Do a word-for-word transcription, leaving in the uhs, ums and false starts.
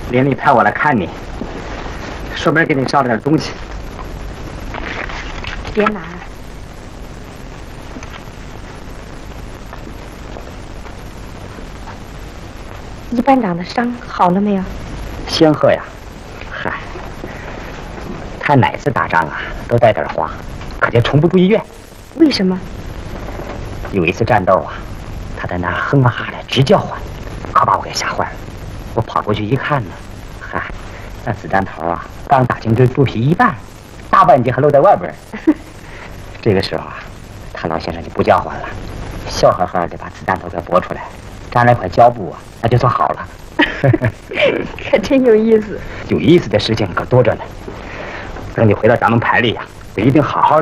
连里派我来看你，顺便给你捎了点东西。 别拿了。一班长的伤好了没有？ 仙鹤呀，嗨，他哪次打仗啊都带点慌，可就从不住医院。 为什么？ 有一次战斗啊，他在那哼啊哈的直叫唤，可把我给吓坏了。我跑过去一看呢，嗨，那子弹头啊刚打进这肚皮一半，大半截还露在外边。这个时候啊，他老先生就不叫唤了，笑呵呵的把子弹头给拨出来，粘了块胶布啊，那就算好了。 可真有意思。 有意思的事情可多着呢。等你回到咱们排里呀、我一定好好